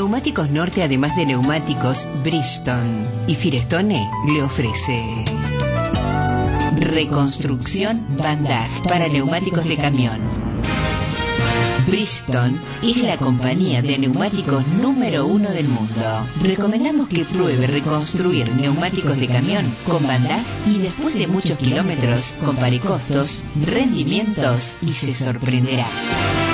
Neumáticos Norte, además de neumáticos, Bridgestone y Firestone le ofrece reconstrucción Bandaj para neumáticos de camión. Bridgestone es la compañía de neumáticos número 1 del mundo. Recomendamos que pruebe reconstruir neumáticos de camión con Bandaj y después de muchos kilómetros compare costos, rendimientos y se sorprenderá.